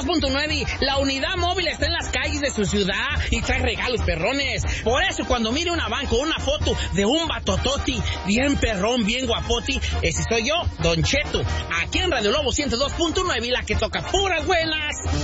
102.9, la unidad móvil está en las calles de su ciudad y trae regalos perrones. Por eso, cuando mire una banco, una foto de un batototi, bien perrón, bien guapoti, ese soy yo, Don Cheto, aquí en Radio Lobo 102.9, la que toca puras buenas.